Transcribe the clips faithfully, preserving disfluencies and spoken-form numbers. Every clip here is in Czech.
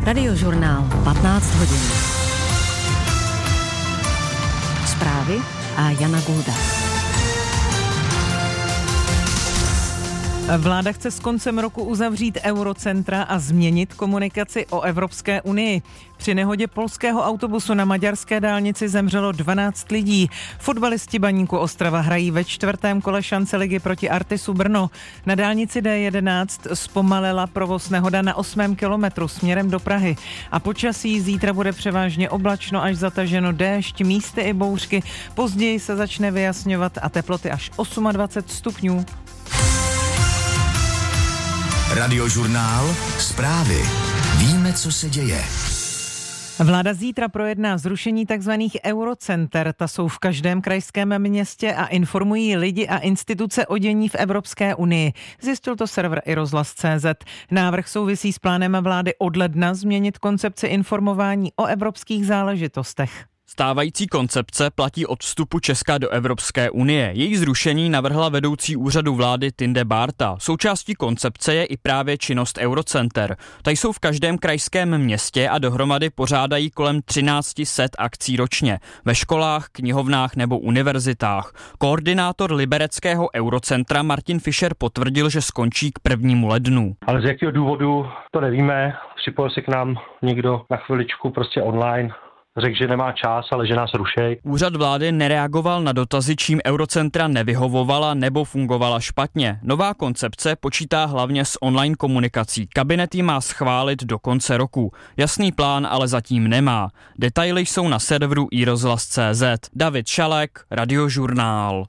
Radiožurnál patnáct hodin. Zprávy a Jana Gulda. Vláda chce s koncem roku uzavřít eurocentra a změnit komunikaci o Evropské unii. Při nehodě polského autobusu na maďarské dálnici zemřelo dvanáct lidí. Fotbalisti Baníku Ostrava hrají ve čtvrtém kole šance ligy proti Artisu Brno. Na dálnici D jedenáct zpomalila provoz nehoda na osmém kilometru směrem do Prahy. A počasí zítra bude převážně oblačno až zataženo déšť, místy i bouřky. Později se začne vyjasňovat a teploty až dvacet osm stupňů. Radiožurnál, zprávy. Víme, co se děje. Vláda zítra projedná zrušení tzv. Eurocenter. Ta jsou v každém krajském městě a informují lidi a instituce o dění v Evropské unii. Zjistil to server i rozhlas tečka cé zet. Návrh souvisí s plánem vlády od ledna změnit koncepci informování o evropských záležitostech. Stávající koncepce platí od vstupu Česka do Evropské unie. Její zrušení navrhla vedoucí úřadu vlády Tinde Bárta. Součástí koncepce je i právě činnost Eurocenter. Ta jsou v každém krajském městě a dohromady pořádají kolem třináct set akcí ročně. Ve školách, knihovnách nebo univerzitách. Koordinátor libereckého Eurocentra Martin Fischer potvrdil, že skončí k prvnímu lednu. Ale z jakého důvodu, to nevíme. Připojil se k nám někdo na chviličku prostě online. Řekl, že nemá čas, ale že nás rušej. Úřad vlády nereagoval na dotazy, čím Eurocentra nevyhovovala nebo fungovala špatně. Nová koncepce počítá hlavně s online komunikací. Kabinet ji má schválit do konce roku. Jasný plán ale zatím nemá. Detaily jsou na serveru i rozhlas tečka cé zet. David Šalek, Radiožurnál.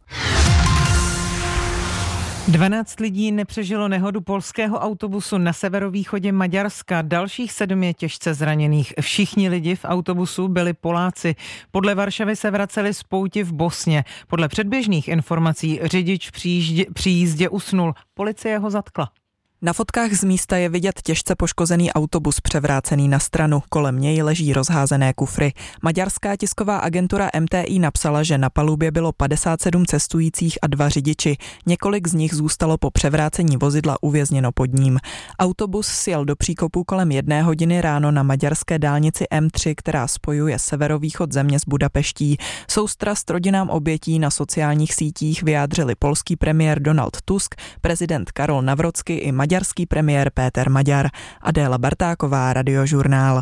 dvanáct lidí nepřežilo nehodu polského autobusu na severovýchodě Maďarska. Dalších sedm je těžce zraněných. Všichni lidi v autobusu byli Poláci. Podle Varšavy se vraceli z pouti v Bosně. Podle předběžných informací řidič při jízdě usnul. Policie ho zatkla. Na fotkách z místa je vidět těžce poškozený autobus převrácený na stranu. Kolem něj leží rozházené kufry. Maďarská tisková agentura em té í napsala, že na palubě bylo padesát sedm cestujících a dva řidiči. Několik z nich zůstalo po převrácení vozidla uvězněno pod ním. Autobus sjel do příkopu kolem jedné hodiny ráno na maďarské dálnici em tři, která spojuje severovýchod země s Budapeští. Soustrast rodinám obětí na sociálních sítích vyjádřili polský premiér Donald Tusk, prezident Karol Nawrocki i maďarský premiér Péter Maďar. Adéla Bartáková, Radiožurnál.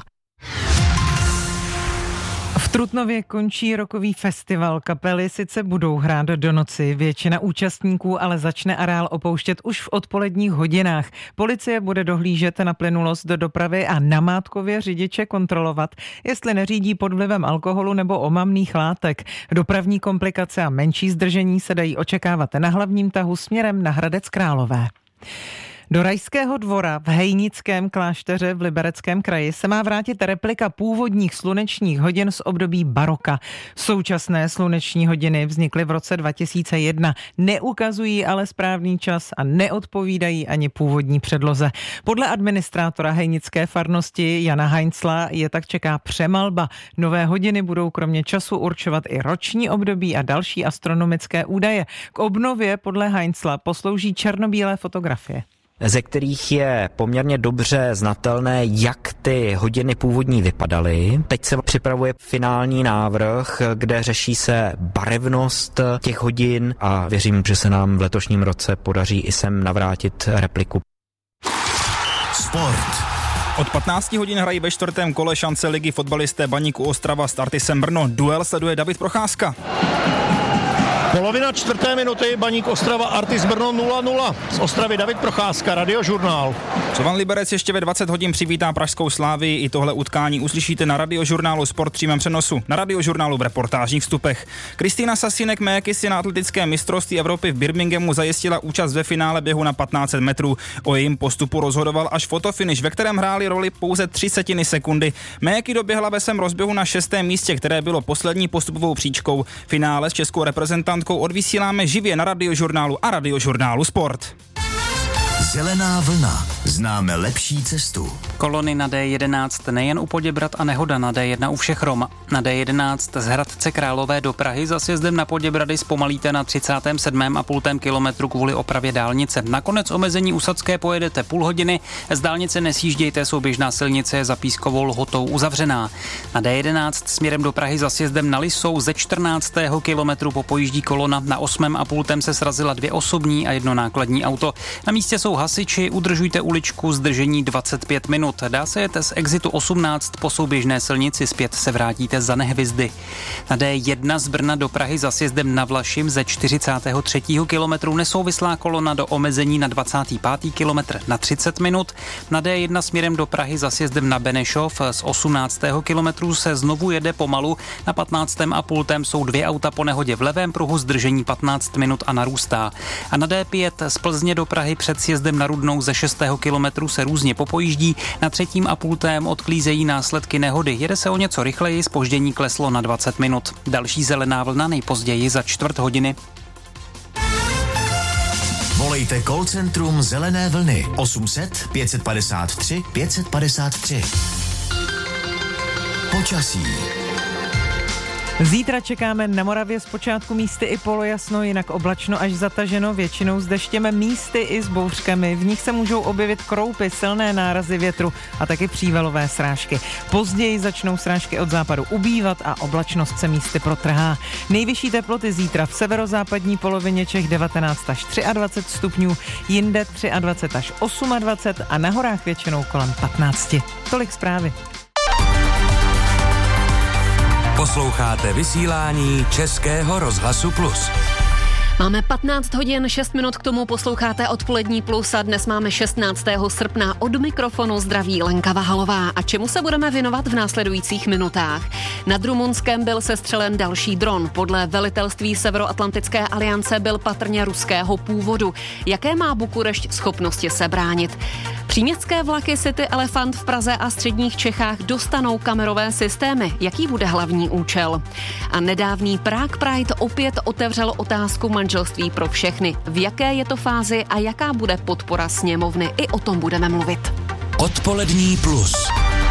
V Trutnově končí rokový festival. Kapely sice budou hrát do noci, většina účastníků ale začne areál opouštět už v odpoledních hodinách. Policie bude dohlížet na plynulost do dopravy a namátkově řidiče kontrolovat, jestli neřídí pod vlivem alkoholu nebo omamných látek. Dopravní komplikace a menší zdržení se dají očekávat na hlavním tahu směrem na Hradec Králové. Do Rajského dvora v Hejnickém klášteře v Libereckém kraji se má vrátit replika původních slunečních hodin z období baroka. Současné sluneční hodiny vznikly v roce dva tisíce jedna, neukazují ale správný čas a neodpovídají ani původní předloze. Podle administrátora hejnické farnosti Jana Heinzla je tak čeká přemalba. Nové hodiny budou kromě času určovat i roční období a další astronomické údaje. K obnově podle Heinzla poslouží černobílé fotografie, ze kterých je poměrně dobře znatelné, jak ty hodiny původní vypadaly. Teď se připravuje finální návrh, kde řeší se barevnost těch hodin a věřím, že se nám v letošním roce podaří i sem navrátit repliku. Sport. Od patnácti hodin hrají ve čtvrtém kole šance ligy fotbalisté Baníku Ostrava s Artisem Brno. Duel sleduje David Procházka. Polovina čtvrté minuty, Baník Ostrava, Artis Brno nula nula. Z Ostravy David Procházka, Radiožurnál. Slovan Liberec ještě ve dvacet hodin přivítá pražskou Slávii. I tohle utkání uslyšíte na Radiožurnálu Sport přímém přenosu, na Radiožurnálu v reportážních vstupech. Kristýna Sasinek-Méky si na atletické mistrovství Evropy v Birminghamu zajistila účast ve finále běhu na patnáct set metrů. O jejím postupu rozhodoval až fotofinish, ve kterém hrály roli pouze tři setiny sekundy. Méky doběhla ve svém rozběhu na šestém místě, které bylo poslední postupovou příčkou. Finále s českou reprezentantkou odvysíláme živě na Radiožurnálu a Radiožurnálu Sport. Zelená vlna. Známe lepší cestu. Kolony na D jedenáct nejen u Poděbrad a nehoda na D jedna u všech Rom. Na D jedenáct z Hradce Králové do Prahy za sjezdem na Poděbrady zpomalíte na třicátém sedmém a půl kilometru kvůli opravě dálnice. Nakonec omezení u Sadské pojedete půl hodiny, z dálnice nesjíždějte, souběžná silnice je za Pískovou Lhotou uzavřená. Na D jedenáct směrem do Prahy za sjezdem na Lisou ze čtrnáctého kilometru popojíždí kolona, na osmém a půl se srazila dvě osobní a jedno nákladní auto. Na místě jsou hasiči, udržujte uličku, zdržení dvacet pět minut. Dá se jet z exitu osmnáct po souběžné silnici, zpět se vrátíte za Nehvizdy. Na D jedna z Brna do Prahy za sjezdem na Vlašim ze čtyřicátého třetího kilometru nesouvislá kolona do omezení na dvacátý pátý kilometr na třicet minut. Na D jedna směrem do Prahy za sjezdem na Benešov z osmnáctého kilometru se znovu jede pomalu. Na patnáctém a půl jsou dvě auta po nehodě v levém pruhu, zdržení patnáct minut a narůstá. A na D pět z Plzně do Prahy před sjezdem na Rudnou ze šestého kilometru se různě popojíždí. Na třetím a půl odklízejí následky nehody. Jede se o něco rychleji, zpoždění kleslo na dvacet minut. Další zelená vlna nejpozději za čtvrt hodiny. Volejte call centrum Zelené vlny osm set pět padesát tři pět padesát tři. Počasí. Zítra čekáme na Moravě zpočátku místy i polojasno, jinak oblačno až zataženo, většinou s deštěm, místy i s bouřkami. V nich se můžou objevit kroupy, silné nárazy větru a taky přívalové srážky. Později začnou srážky od západu ubývat a oblačnost se místy protrhá. Nejvyšší teploty zítra v severozápadní polovině Čech devatenáct až dvacet tři stupňů, jinde dvacet tři až dvacet osm a na horách většinou kolem patnáct. Tolik zprávy. Posloucháte vysílání Českého rozhlasu Plus. Máme patnáct hodin, šest minut k tomu, posloucháte Odpolední Plus a dnes máme šestnáctého srpna. Od mikrofonu zdraví Lenka Vahalová. A čemu se budeme věnovat v následujících minutách? Nad Rumunskem byl sestřelen další dron. Podle velitelství Severoatlantické aliance byl patrně ruského původu. Jaké má Bukurešť schopnosti se bránit? Příměstské vlaky City Elefant v Praze a středních Čechách dostanou kamerové systémy. Jaký bude hlavní účel? A nedávný Prague Pride opět otevřel otázku manželství pro všechny. V jaké je to fázi a jaká bude podpora sněmovny? I o tom budeme mluvit. Odpolední Plus.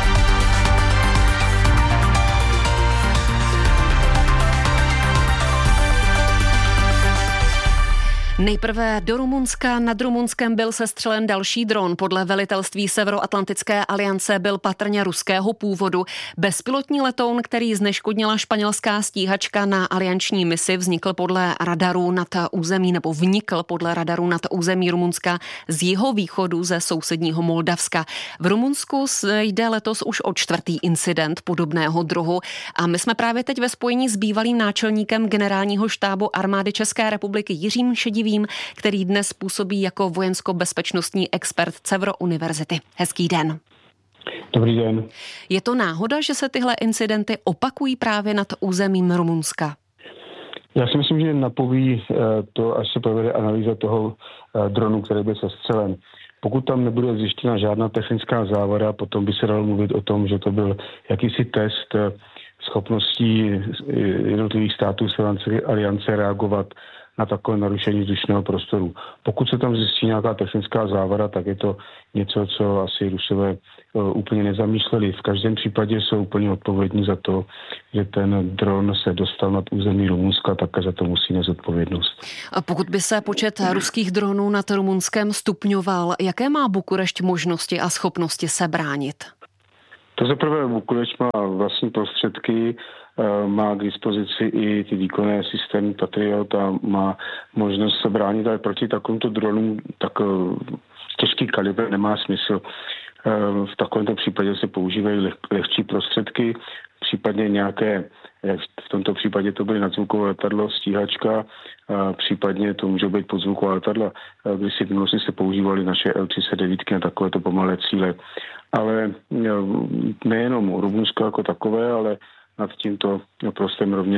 Nejprve do Rumunska. Nad Rumunskem byl sestřelen další dron. Podle velitelství Severoatlantické aliance byl patrně ruského původu. Bezpilotní letoun, který zneškodnila španělská stíhačka na alianční misi, vznikl podle radarů nad území, nebo vnikl podle radarů nad území Rumunska z jihovýchodu ze sousedního Moldavska. V Rumunsku jde letos už o čtvrtý incident podobného druhu a my jsme právě teď ve spojení s bývalým náčelníkem generálního štábu armády České republiky Jiřím Šedivým, který dnes působí jako vojensko-bezpečnostní expert Cevro univerzity. Hezký den. Dobrý den. Je to náhoda, že se tyhle incidenty opakují právě nad územím Rumunska? Já si myslím, že napoví to, až se provede analýza toho dronu, který byl sestřelen. Pokud tam nebude zjištěna žádná technická závada, potom by se dalo mluvit o tom, že to byl jakýsi test schopností jednotlivých států Severoatlantické aliance reagovat na takové narušení vzdušného prostoru. Pokud se tam zjistí nějaká technická závada, tak je to něco, co asi Rusové uh, úplně nezamýšleli. V každém případě jsou úplně odpovědní za to, že ten dron se dostal nad území Rumunska, tak za to musí nést odpovědnost. A pokud by se počet ruských dronů nad Rumunskem stupňoval, jaké má Bukurešť možnosti a schopnosti se bránit? To zaprvé Bukurešť má vlastní prostředky, má k dispozici i ty výkonné systémy Patriot a má možnost se bránit, ale proti takovýmto dronům tak těžký kalibr nemá smysl. V takovémto případě se používají leh, lehčí prostředky, případně nějaké, v tomto případě to byly nadzvukové letadlo, stíhačka, případně to může být podzvukové letadla, když si v minulosti se používaly naše el třicet devět na takovéto pomalé cíle. Ale nejenom Rumunsko jako takové, ale nad tímto prostem rovněž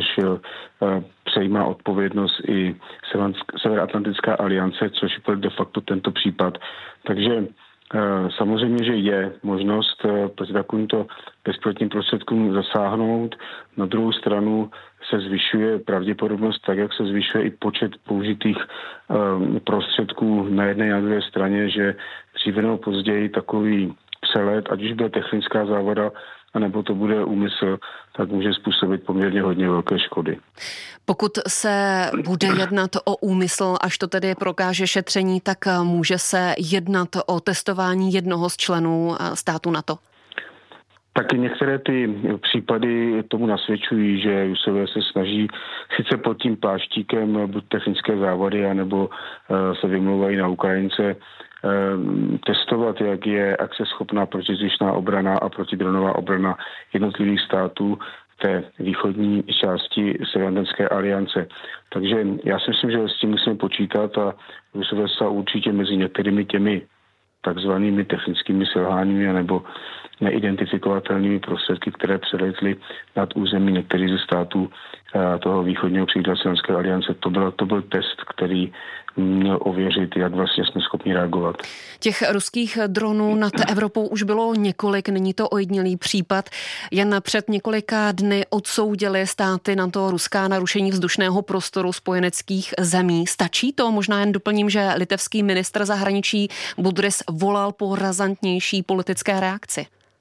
přejímá odpovědnost i Severoatlantická aliance, což je de facto tento případ. Takže Samozřejmě, že je možnost proti takovýmto bezpilotním prostředkům zasáhnout. Na druhou stranu se zvyšuje pravděpodobnost tak, jak se zvyšuje i počet použitých prostředků na jedné a na druhé straně, že dříve nebo později takový přelet, ať už bude technická závada, anebo to bude úmysl, tak může způsobit poměrně hodně velké škody. Pokud se bude jednat o úmysl, až to tedy prokáže šetření, tak může se jednat o testování jednoho z členů státu NATO? Taky některé ty případy tomu nasvědčují, že Rusové se snaží sice pod tím pláštíkem buď technické závady, anebo se vymlouvají na Ukrajince, testovat, jak je akceschopná protizdušná obrana a protidronová obrana jednotlivých států té východní části Severoatlantické aliance. Takže já si myslím, že s tím musíme počítat a Rusové se určitě mezi některými těmi takzvanými technickými selháními nebo neidentifikovatelnými prostředky, které přeletly nad území některých ze států toho východního křídla Severoatlantické aliance. To byl, to byl test, který měl ověřit, jak vlastně jsme schopni reagovat. Těch ruských dronů nad Evropou už bylo několik, není to ojedinělý případ. Jen před několika dny odsoudili státy na to ruská narušení vzdušného prostoru spojeneckých zemí. Stačí to? Možná jen doplním, že litevský ministr zahraničí Budris volal po razantnější politické reakci.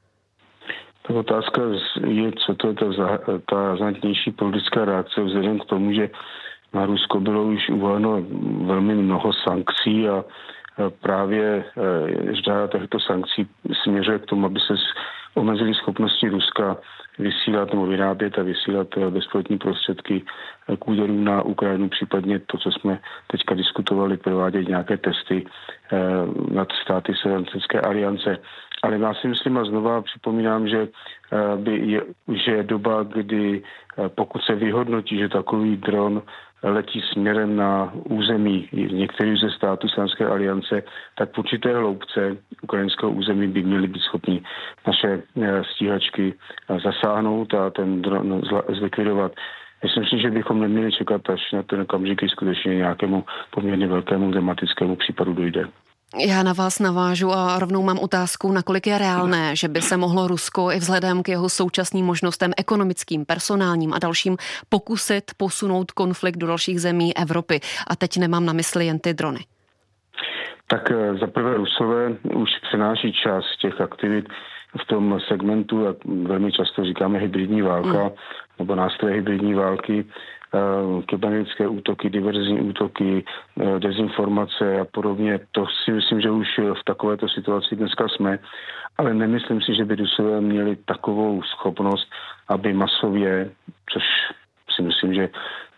Ta otázka je, co to je ta, ta razantnější politická reakce vzhledem k tomu, že na Rusko bylo už uvoleno velmi mnoho sankcí a právě řada těchto sankcí směřuje k tomu, aby se omezily schopnosti Ruska vysílat nebo vyrábět a vysílat bezpilotní prostředky k úderům na Ukrajinu, případně to, co jsme teďka diskutovali, provádět nějaké testy nad státy Severoatlantické aliance. Ale já si myslím a znova připomínám, že, by je, že je doba, kdy pokud se vyhodnotí, že takový dron letí směrem na území některých ze států Severoatlantické aliance, tak v určité hloubce ukrajinského území by měly být schopni naše stíhačky zasáhnout a ten dron zlikvidovat. Myslím si, že bychom neměli čekat, až na ten okamžik skutečně nějakému poměrně velkému dramatickému případu dojde. Já na vás navážu a rovnou mám otázku, nakolik je reálné, že by se mohlo Rusko i vzhledem k jeho současným možnostem ekonomickým, personálním a dalším pokusit posunout konflikt do dalších zemí Evropy. A teď nemám na mysli jen ty drony. Tak zaprvé Rusové už přenáší část těch aktivit v tom segmentu, jak velmi často říkáme, hybridní válka, mm. nebo nástroje hybridní války, kybernetické útoky, diverzní útoky, dezinformace a podobně. To si myslím, že už v takovéto situaci dneska jsme, ale nemyslím si, že by Rusové měli takovou schopnost, aby masově, což si myslím, že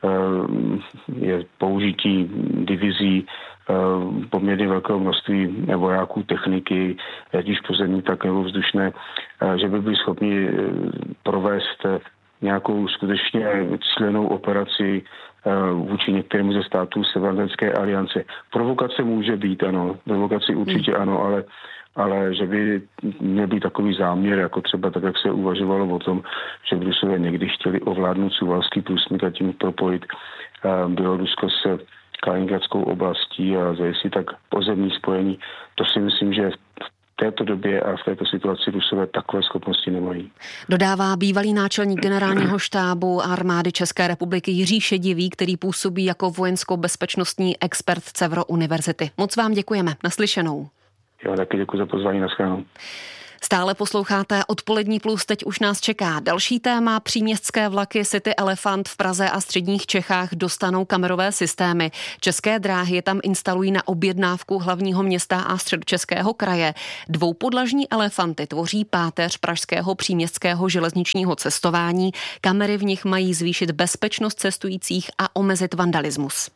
je použití divizí poměrně velkého množství vojáků, techniky, ať už pozemní, tak nebo vzdušné, že by byli schopni provést nějakou skutečně cílenou operaci vůči některému ze států Severoatlantické aliance. Provokace může být, ano, provokace určitě ano, ale, ale že by měl být takový záměr, jako třeba tak, jak se uvažovalo o tom, že by Rusové někdy chtěli ovládnout Suvalský průsmyk a tím propojit Bělorusko s Kaliningradskou oblastí a zajistit tak pozemní spojení. To si myslím, že v této době a v této situaci Rusové takové schopnosti nemají. Dodává bývalý náčelník generálního štábu armády České republiky Jiří Šedivý, který působí jako vojensko-bezpečnostní expert Cevro univerzity. Moc vám děkujeme. Naslyšenou. Já taky děkuji za pozvání, naschledanou. Stále posloucháte Odpolední plus, teď už nás čeká další téma. Příměstské vlaky City Elefant v Praze a středních Čechách dostanou kamerové systémy. České dráhy je tam instalují na objednávku hlavního města a Středočeského kraje. Dvoupodlažní elefanty tvoří páteř pražského příměstského železničního cestování. Kamery v nich mají zvýšit bezpečnost cestujících a omezit vandalismus.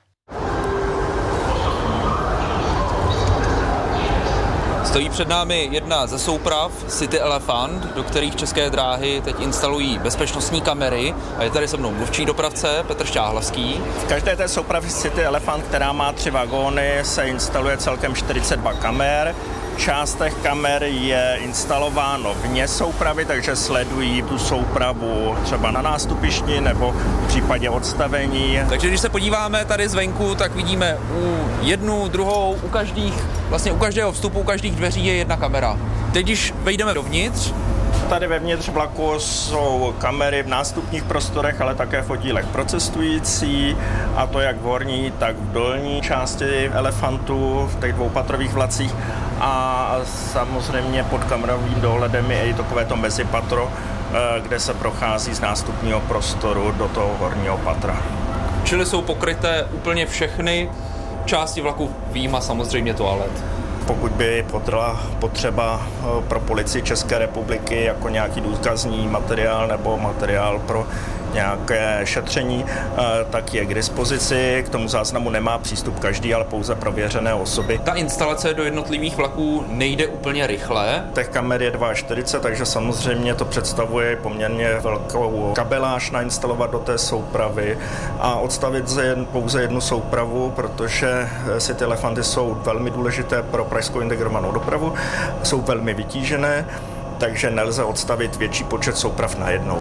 Stojí před námi jedna ze souprav City Elefant, do kterých České dráhy teď instalují bezpečnostní kamery. A je tady se mnou mluvčí dopravce Petr Šťáhlavský. V každé té soupravě City Elefant, která má tři vagóny, se instaluje celkem čtyřicet dva kamer. část těch kamer je instalováno vně soupravy, takže sledují tu soupravu třeba na nástupišti nebo v případě odstavení. Takže když se podíváme tady zvenku, tak vidíme u jednu, druhou, u každých, vlastně u každého vstupu, u každých dveří je jedna kamera. Teď, když vejdeme dovnitř, tady vevnitř vlaku jsou kamery v nástupních prostorech, ale také fotílek pro cestující, a to jak v horní, tak v dolní části Elefantu, v těch dvoupatrových vlacích, a samozřejmě pod kamerovým dohledem je i takovéto mezipatro, kde se prochází z nástupního prostoru do toho horního patra. Čili jsou pokryté úplně všechny části vlaku, vyjma samozřejmě toalet. Pokud by byla potřeba pro policii České republiky jako nějaký důkazní materiál nebo materiál pro nějaké šetření, tak je k dispozici. K tomu záznamu nemá přístup každý, ale pouze prověřené osoby. Ta instalace do jednotlivých vlaků nejde úplně rychle. Těch kamer je čtyřicet dva, takže samozřejmě to představuje poměrně velkou kabeláž nainstalovat do té soupravy a odstavit pouze jednu soupravu, protože si ty Elefanty jsou velmi důležité pro pražskou integrovanou dopravu, jsou velmi vytížené, takže nelze odstavit větší počet souprav najednou.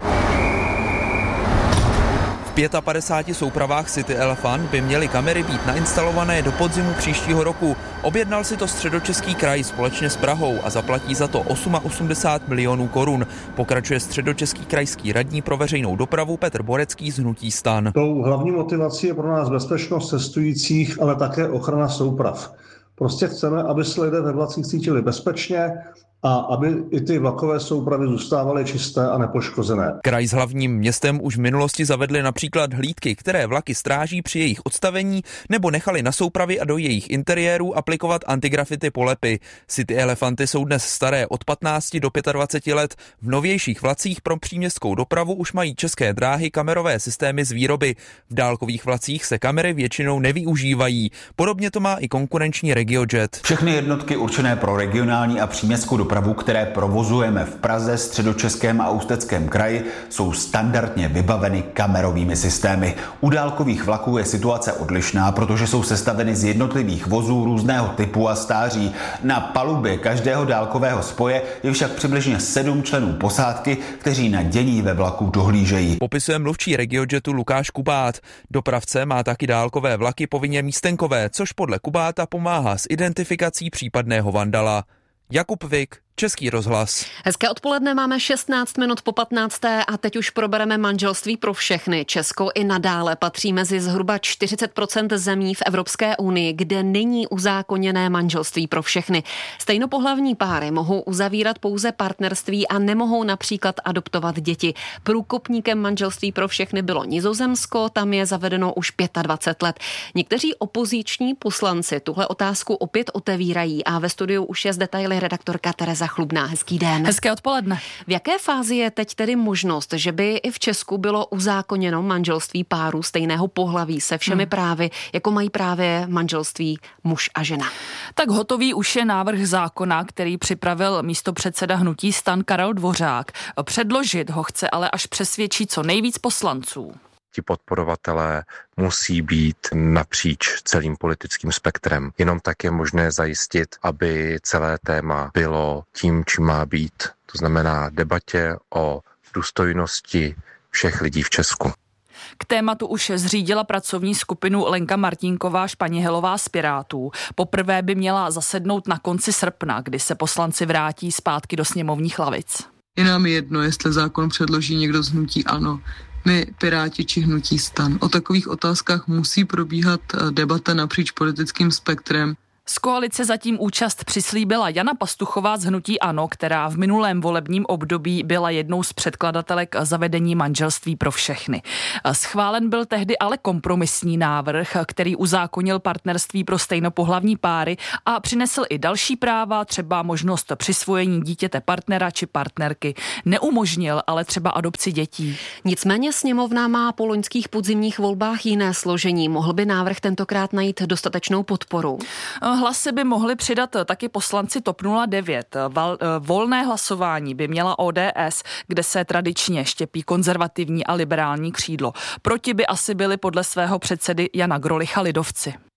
V padesáti pěti soupravách City Elephant by měly kamery být nainstalované do podzimu příštího roku. Objednal si to Středočeský kraj společně s Prahou a zaplatí za to osmdesát osm milionů korun. Pokračuje Středočeský krajský radní pro veřejnou dopravu Petr Borecký z hnutí STAN. Tou hlavní motivací je pro nás bezpečnost cestujících, ale také ochrana souprav. Prostě chceme, aby se lidé ve vlacích cítili bezpečně a aby i ty vlakové soupravy zůstávaly čisté a nepoškozené. Kraj s hlavním městem už v minulosti zavedli například hlídky, které vlaky stráží při jejich odstavení, nebo nechali na soupravy a do jejich interiérů aplikovat antigrafity polepy. City Elefanty jsou dnes staré od patnácti do dvaceti pěti let. V novějších vlacích pro příměstskou dopravu už mají České dráhy kamerové systémy z výroby. V dálkových vlacích se kamery většinou nevyužívají. Podobně to má i konkurenční RegioJet. Všechny jednotky určené pro regionální a příměstskou dopravu, které provozujeme v Praze, Středočeském a Ústeckém kraji, jsou standardně vybaveny kamerovými systémy. U dálkových vlaků je situace odlišná, protože jsou sestaveny z jednotlivých vozů různého typu a stáří. Na palubě každého dálkového spoje je však přibližně sedm členů posádky, kteří na dění ve vlaku dohlížejí. Popisuje mluvčí RegioJetu Lukáš Kubát. Dopravce má taky dálkové vlaky povinně místenkové, což podle Kubáta pomáhá s identifikací případného vandala. Jakub Vik, Český rozhlas. Hezké odpoledne, máme šestnáct minut po patnácté a teď už probereme manželství pro všechny. Česko i nadále patří mezi zhruba čtyřicet procent zemí v Evropské unii, kde není uzákoněné manželství pro všechny. Stejnopohlavní páry mohou uzavírat pouze partnerství a nemohou například adoptovat děti. Průkopníkem manželství pro všechny bylo Nizozemsko, tam je zavedeno už dvacet pět let. Někteří opoziční poslanci tuhle otázku opět otevírají a ve studiu už je z detaily redaktorka Tereza Chlubná. Hezký den. Hezké odpoledne. V jaké fázi je teď tedy možnost, že by i v Česku bylo uzákoněno manželství párů stejného pohlaví se všemi hmm. právy, jako mají právě manželství muž a žena? Tak hotový už je návrh zákona, který připravil místopředseda hnutí STAN Karel Dvořák. Předložit ho chce ale až přesvědčí co nejvíc poslanců. Ti podporovatelé musí být napříč celým politickým spektrem. Jenom tak je možné zajistit, aby celé téma bylo tím, čím má být. To znamená debatě o důstojnosti všech lidí v Česku. K tématu už zřídila pracovní skupinu Lenka Martínková Španěhelová z Pirátů. Poprvé by měla zasednout na konci srpna, kdy se poslanci vrátí zpátky do sněmovních lavic. Je nám jedno, jestli zákon předloží někdo z hnutí ANO. My, Piráti či hnutí STAN. O takových otázkách musí probíhat debata napříč politickým spektrem. Z koalice zatím účast přislíbila Jana Pastuchová z hnutí ANO, která v minulém volebním období byla jednou z předkladatelek zavedení manželství pro všechny. Schválen byl tehdy ale kompromisní návrh, který uzákonil partnerství pro stejnopohlavní páry a přinesl i další práva, třeba možnost přisvojení dítěte partnera či partnerky. Neumožnil ale třeba adopci dětí. Nicméně sněmovna má po loňských podzimních volbách jiné složení. Mohl by návrh tentokrát najít dostatečnou podporu? Hlasy by mohli přidat taky poslanci TOP nula devět. Val, volné hlasování by měla O D S, kde se tradičně štěpí konzervativní a liberální křídlo. Proti by asi byli podle svého předsedy Jana Grolicha lidovci.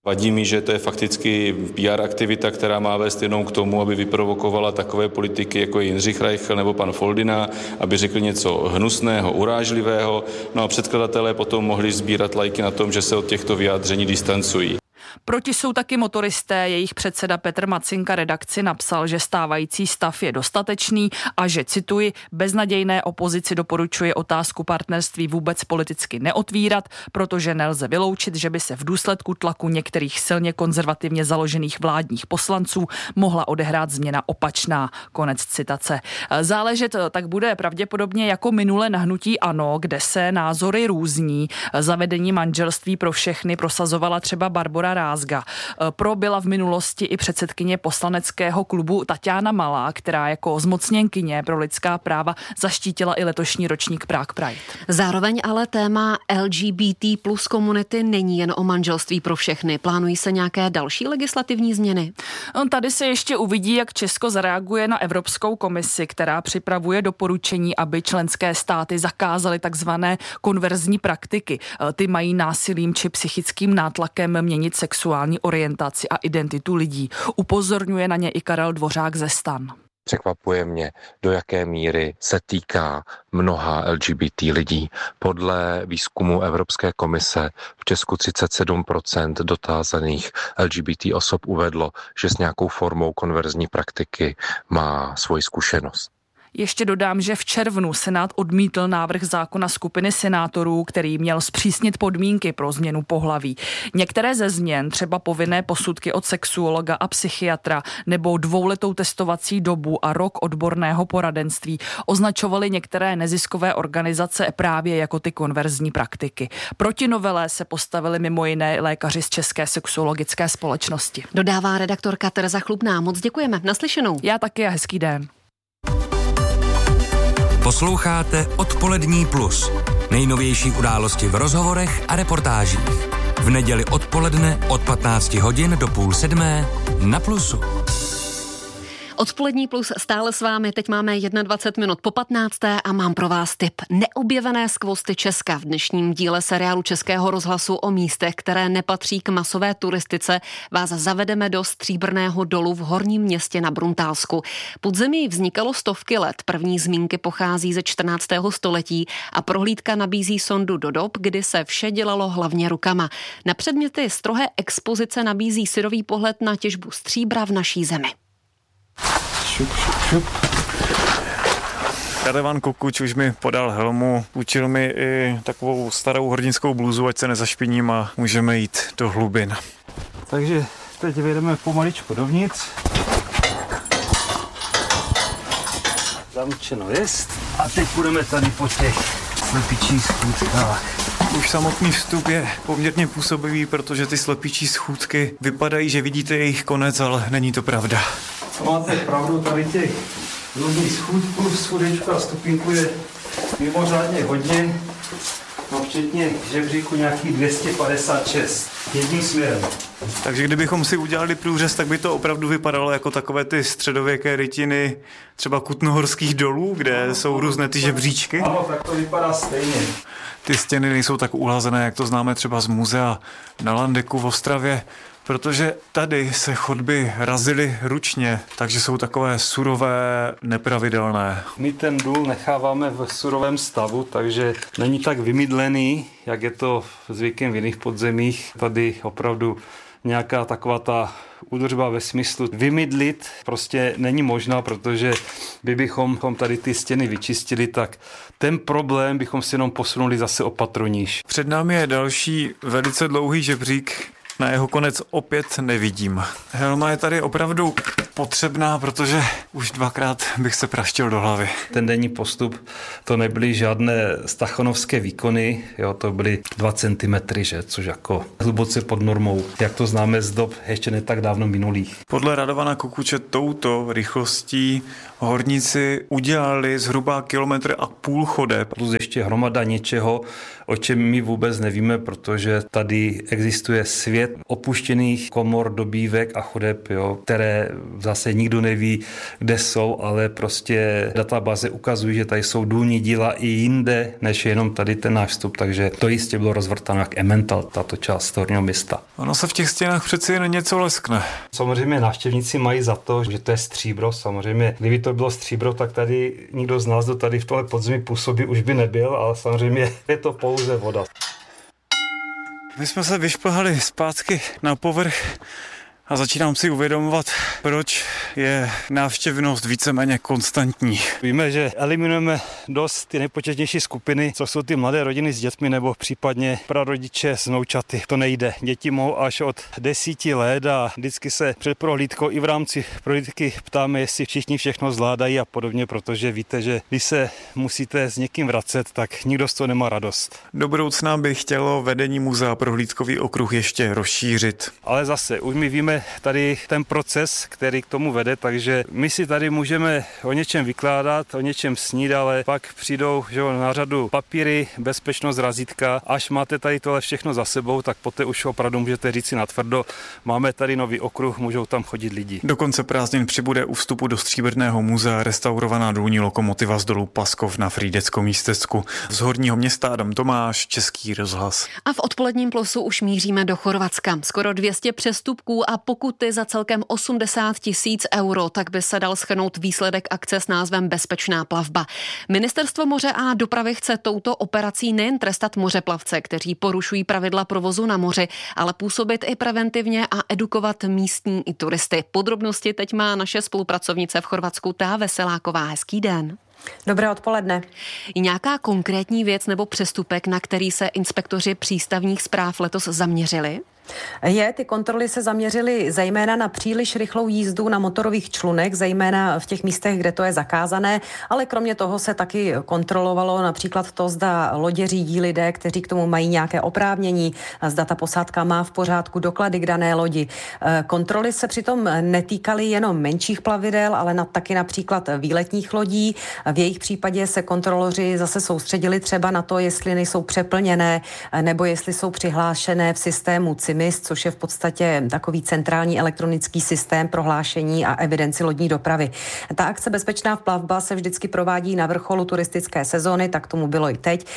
Vadí mi, že to je fakticky P R aktivita, která má vést jenom k tomu, aby vyprovokovala takové politiky, jako je Jindřich Reichl nebo pan Foldina, aby řekli něco hnusného, urážlivého, no a předkladatelé potom mohli sbírat lajky na tom, že se od těchto vyjádření distancují. Proti jsou taky motoristé, jejich předseda Petr Macinka redakci napsal, že stávající stav je dostatečný a že, cituji, beznadějné opozici doporučuje otázku partnerství vůbec politicky neotvírat, protože nelze vyloučit, že by se v důsledku tlaku některých silně konzervativně založených vládních poslanců mohla odehrát změna opačná. Konec citace. Záležet tak bude pravděpodobně jako minule na hnutí ANO, kde se názory různí. Zavedení manželství pro všechny prosazovala třeba Barbora Rázga. Pro byla v minulosti i předsedkyně poslaneckého klubu Taťána Malá, která jako zmocněnkyně pro lidská práva zaštítila i letošní ročník Prague Pride. Zároveň ale téma L G B T plus komunity není jen o manželství pro všechny. Plánují se nějaké další legislativní změny? Tady se ještě uvidí, jak Česko zareaguje na Evropskou komisi, která připravuje doporučení, aby členské státy zakázaly takzvané konverzní praktiky. Ty mají násilím či psychickým nátlakem měnit sexuální orientaci a identitu lidí. Upozorňuje na ně i Karel Dvořák ze STAN. Překvapuje mě, do jaké míry se týká mnoha L G B T lidí. Podle výzkumu Evropské komise v Česku třicet sedm procent dotázaných L G B T osob uvedlo, že s nějakou formou konverzní praktiky má svoji zkušenost. Ještě dodám, že v červnu Senát odmítl návrh zákona skupiny senátorů, který měl zpřísnit podmínky pro změnu pohlaví. Některé ze změn, třeba povinné posudky od sexuologa a psychiatra nebo dvouletou testovací dobu a rok odborného poradenství, označovaly některé neziskové organizace právě jako ty konverzní praktiky. Proti novele se postavili mimo jiné lékaři z České sexuologické společnosti. Dodává redaktorka Tereza Chlupná. Moc děkujeme. Naslyšenou. Já taky a hezký den. Posloucháte Odpolední plus. Nejnovější události v rozhovorech a reportážích. V neděli odpoledne od patnácti hodin do půl sedmé na Plusu. Odpolední plus stále s vámi, teď máme dvacet jedna minut po patnácté a mám pro vás tip. Neobjevené skvosty Česka. V dnešním díle seriálu Českého rozhlasu o místech, které nepatří k masové turistice, vás zavedeme do Stříbrného dolu v Horním Městě na Bruntálsku. Podzemí vznikalo stovky let, první zmínky pochází ze čtrnáctého století a prohlídka nabízí sondu do dob, kdy se vše dělalo hlavně rukama. Na předměty strohé expozice nabízí syrový pohled na těžbu stříbra v naší zemi. Šup, šup, šup. Radovan Kukuč už mi podal helmu, učil mi i takovou starou hordinskou bluzu, ať se nezašpiním a můžeme jít do hlubin. Takže teď vyjedeme pomaličku dovnitř. Zamčeno jest. A teď půjdeme tady po těch slepičích schůdkách. Už samotný vstup je poměrně působivý, protože ty slepičí schůdky vypadají, že vidíte jejich konec, ale není to pravda. Máte pravdu, tady těch různých schůdků, schůdečku a stupínku je mimořádně hodně, no včetně žebříku nějakých dvě stě padesát šest, jedním směrem. Takže kdybychom si udělali průřez, tak by to opravdu vypadalo jako takové ty středověké rytiny, třeba Kutnohorských dolů, kde jsou různé ty žebříčky. Ano, tak to vypadá stejně. Ty stěny nejsou tak uhlazené, jak to známe třeba z muzea na Landeku v Ostravě, protože tady se chodby razily ručně, takže jsou takové surové, nepravidelné. My ten důl necháváme v surovém stavu, takže není tak vymydlený, jak je to zvykem v jiných podzemích. Tady opravdu nějaká taková ta údržba ve smyslu vymydlit prostě není možná, protože by bychom tady ty stěny vyčistili, tak ten problém bychom si jenom posunuli zase o patro níž. Před námi je další velice dlouhý žebřík, na jeho konec opět nevidím. Helma je tady opravdu potřebná, protože už dvakrát bych se praštil do hlavy. Ten denní postup, to nebyly žádné stachonovské výkony, jo, to byly dva centimetry, že, což jako hluboce pod normou, jak to známe z dob ještě ne tak dávno minulých. Podle Radovana Kukuče touto rychlostí horníci udělali zhruba kilometr a půl chodeb. Plus ještě hromada něčeho, o čem my vůbec nevíme, protože tady existuje svět pět opuštěných komor, dobývek a chodeb, jo, které zase nikdo neví, kde jsou, ale prostě databáze ukazují, že tady jsou důlní díla i jinde, než jenom tady ten náš vstup, takže to jistě bylo rozvrtáno jak Emmental, tato část horního města. Ono se v těch stěnách přeci jen něco leskne. Samozřejmě návštěvníci mají za to, že to je stříbro, samozřejmě. Kdyby to bylo stříbro, tak tady nikdo z nás, kdo tady v tohle podzemí působí, už by nebyl, ale samozřejmě je to pouze voda. My jsme se vyšplhali zpátky na povrch a začínám si uvědomovat, proč je návštěvnost víceméně konstantní. Víme, že eliminujeme dost ty nejpočetnější skupiny, co jsou ty mladé rodiny s dětmi nebo případně prarodiče s vnoučaty. To nejde. Děti mohou až od desíti let a vždycky se před prohlídkou i v rámci prohlídky ptáme, jestli všichni všechno zvládají a podobně, protože víte, že když se musíte s někým vracet, tak nikdo z toho nemá radost. Do budoucna by chtělo vedení muzea prohlídkový okruh ještě rozšířit. Ale zase, už my víme tady ten proces, který k tomu vede, takže my si tady můžeme o něčem vykládat, o něčem snít, ale pak přijdou že na řadu papíry, bezpečnost, razítka. Až máte tady tohle všechno za sebou, tak poté už opravdu můžete říct si natvrdo, máme tady nový okruh, můžou tam chodit lidi. Do konce prázdnin přibude u vstupu do Stříbrného muzea restaurovaná důlní lokomotiva z dolu Paskov na Frýdeckom Místecku. Z Horního Města Adam Tomáš, Český rozhlas. A v odpoledním plusu už míříme do Chorvatska. Skoro dvě stě přestupků a pokuty za celkem osmdesát tisíc euro, tak by se dal shrnout výsledek akce s názvem Bezpečná plavba. Ministerstvo moře a dopravy chce touto operací nejen trestat mořeplavce, kteří porušují pravidla provozu na moři, ale působit i preventivně a edukovat místní i turisty. Podrobnosti teď má naše spolupracovnice v Chorvatsku Tá Veseláková. Hezký den. Dobré odpoledne. Je nějaká konkrétní věc nebo přestupek, na který se inspektoři přístavních správ letos zaměřili? Je, ty kontroly se zaměřily zejména na příliš rychlou jízdu na motorových člunech, zejména v těch místech, kde to je zakázané, ale kromě toho se taky kontrolovalo například to, zda lodě řídí lidé, kteří k tomu mají nějaké oprávnění, zda ta posádka má v pořádku doklady k dané lodi. Kontroly se přitom netýkaly jenom menších plavidel, ale na, taky například výletních lodí. V jejich případě se kontroloři zase soustředili třeba na to, jestli nejsou přeplněné nebo jestli jsou přihlášené v systému C I M I S, což je v podstatě takový centrální elektronický systém prohlášení a evidenci lodní dopravy. Ta akce Bezpečná plavba se vždycky provádí na vrcholu turistické sezóny, tak tomu bylo i teď.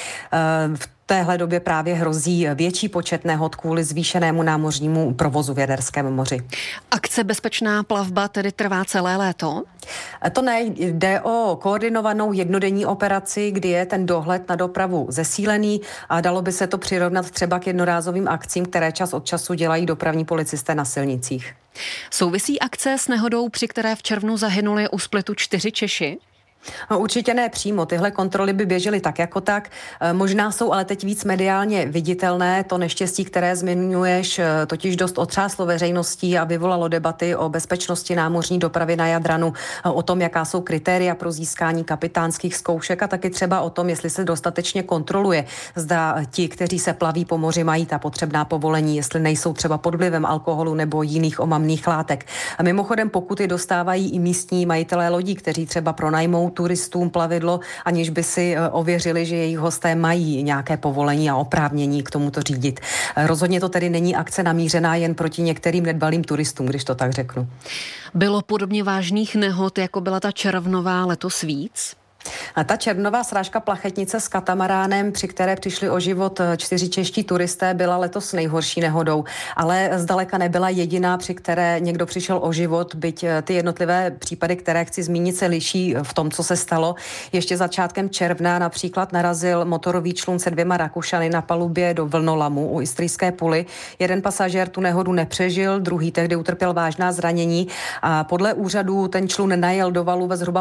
V téhle době právě hrozí větší počet nehod kvůli zvýšenému námořnímu provozu v Jaderském moři. Akce Bezpečná plavba tedy trvá celé léto? To ne, jde o koordinovanou jednodenní operaci, kdy je ten dohled na dopravu zesílený a dalo by se to přirovnat třeba k jednorázovým akcím, které čas od času dělají dopravní policisté na silnicích. Souvisí akce s nehodou, při které v červnu zahynuli u Splitu čtyři Češi? No, určitě ne přímo. Tyhle kontroly by běžely tak jako tak. Možná jsou ale teď víc mediálně viditelné. To neštěstí, které zmiňuješ, totiž dost otřáslo veřejností a vyvolalo debaty o bezpečnosti námořní dopravy na Jadranu, o tom, jaká jsou kritéria pro získání kapitánských zkoušek a taky třeba o tom, jestli se dostatečně kontroluje. Zda ti, kteří se plaví po moři, mají ta potřebná povolení, jestli nejsou třeba pod vlivem alkoholu nebo jiných omamných látek. A mimochodem pokuty dostávají i místní majitelé lodí, kteří třeba pronajmou turistům plavidlo, aniž by si ověřili, že jejich hosté mají nějaké povolení a oprávnění k tomuto řídit. Rozhodně to tedy není akce namířená jen proti některým nedbalým turistům, když to tak řeknu. Bylo podobně vážných nehod, jako byla ta červnová, letos víc? A ta červnová srážka plachetnice s katamaránem, při které přišli o život čtyři čeští turisté, byla letos nejhorší nehodou, ale zdaleka nebyla jediná, při které někdo přišel o život, byť ty jednotlivé případy, které chci zmínit, se liší v tom, co se stalo. Ještě začátkem června například narazil motorový člun se dvěma Rakušany na palubě do vlnolamu u Istrijské Puly. Jeden pasažér tu nehodu nepřežil, druhý tehdy utrpěl vážná zranění a podle úřadů ten člun najel do valu ve zhruba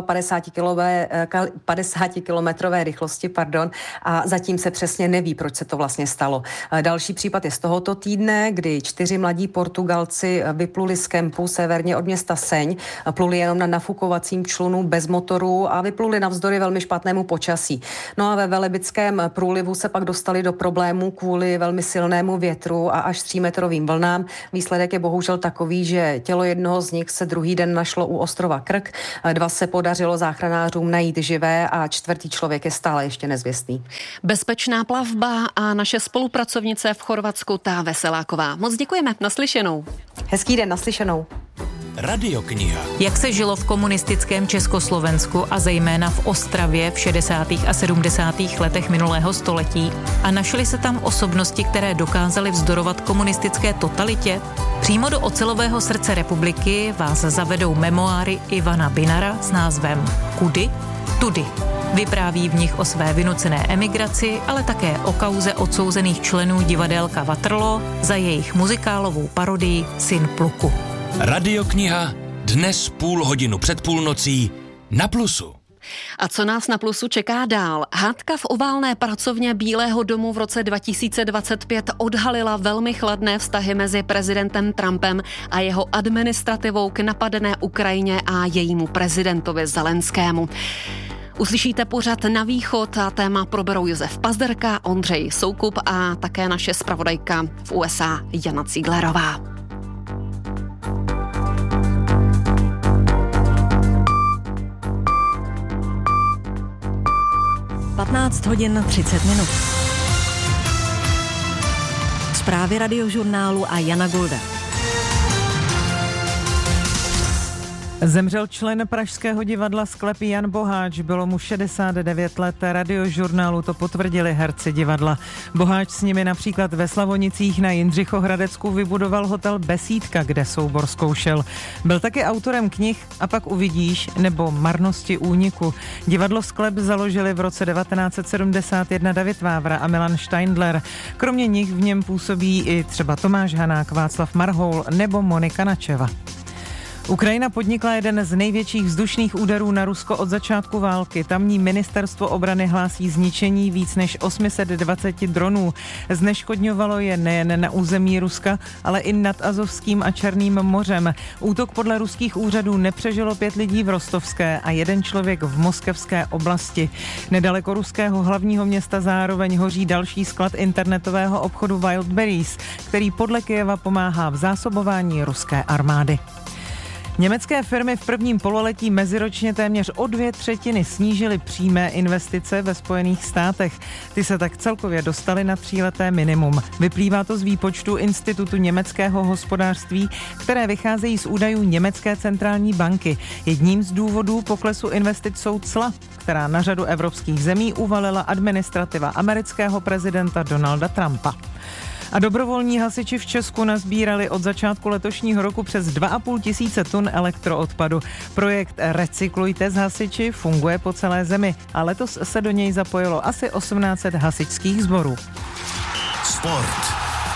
padesát kilometrové rychlosti, pardon, a zatím se přesně neví, proč se to vlastně stalo. Další případ je z tohoto týdne, kdy čtyři mladí Portugalci vypluli z kempu severně od města Seň, pluli jenom na nafukovacím člunu bez motoru a vypluli navzdory velmi špatnému počasí. No a ve Velebickém průlivu se pak dostali do problémů kvůli velmi silnému větru a až třímetrovým vlnám. Výsledek je bohužel takový, že tělo jednoho z nich se druhý den našlo u ostrova Krk. Dva se podařilo záchranářům najít živé zemřele a čtvrtý člověk je stále ještě nezvěstný. Bezpečná plavba a naše spolupracovnice v Chorvatsku Tá Veseláková. Moc děkujeme, naslyšenou. Hezký den, naslyšenou. Radiokniha. Jak se žilo v komunistickém Československu a zejména v Ostravě v šedesátých a sedmdesátých letech minulého století a našly se tam osobnosti, které dokázaly vzdorovat komunistické totalitě? Přímo do ocelového srdce republiky vás zavedou memoáry Ivana Binara s názvem Kudy? Tudy. Vypráví v nich o své vynucené emigraci, ale také o kauze odsouzených členů divadélka Waterloo za jejich muzikálovou parodii Syn pluku. Radiokniha dnes půl hodinu před půlnocí na Plusu. A co nás na Plusu čeká dál? Hádka v oválné pracovně Bílého domu v roce dva tisíce dvacet pět odhalila velmi chladné vztahy mezi prezidentem Trumpem a jeho administrativou k napadené Ukrajině a jejímu prezidentovi Zelenskému. Uslyšíte pořad Na východ a téma proberou Josef Pazderka, Ondřej Soukup a také naše zpravodajka v U S A Jana Cíglerová. patnáct hodin třicet minut. Zprávy Radiožurnálu a Jana Golda. Zemřel člen Pražského divadla Sklepy Jan Boháč, bylo mu šedesát devět let, Radiožurnálu to potvrdili herci divadla. Boháč s nimi například ve Slavonicích na Jindřichohradecku vybudoval hotel Besídka, kde soubor zkoušel. Byl taky autorem knih A pak uvidíš nebo Marnosti úniku. Divadlo Sklep založili v roce devatenáct set sedmdesát jedna David Vávra a Milan Steindler. Kromě nich v něm působí i třeba Tomáš Hanák, Václav Marhoul nebo Monika Načeva. Ukrajina podnikla jeden z největších vzdušných úderů na Rusko od začátku války. Tamní ministerstvo obrany hlásí zničení víc než osm set dvacet dronů. Zneškodňovalo je nejen na území Ruska, ale i nad Azovským a Černým mořem. Útok podle ruských úřadů nepřežilo pět lidí v Rostovské a jeden člověk v moskevské oblasti. Nedaleko ruského hlavního města zároveň hoří další sklad internetového obchodu Wildberries, který podle Kyjeva pomáhá v zásobování ruské armády. Německé firmy v prvním pololetí meziročně téměř o dvě třetiny snížily přímé investice ve Spojených státech. Ty se tak celkově dostaly na tříleté minimum. Vyplývá to z výpočtu Institutu německého hospodářství, které vycházejí z údajů Německé centrální banky. Jedním z důvodů poklesu investic jsou cla, která na řadu evropských zemí uvalila administrativa amerického prezidenta Donalda Trumpa. A dobrovolní hasiči v Česku nazbírali od začátku letošního roku přes dva a půl tisíce tun elektroodpadu. Projekt Recyklujte s hasiči funguje po celé zemi a letos se do něj zapojilo asi osmnáct set hasičských sborů. Sport.